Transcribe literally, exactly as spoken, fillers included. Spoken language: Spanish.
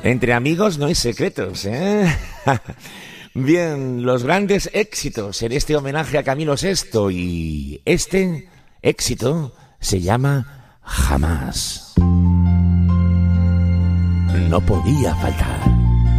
Entre amigos no hay secretos, ¿eh? Bien, los grandes éxitos en este homenaje a Camilo sexto, y este éxito se llama Jamás. No podía faltar.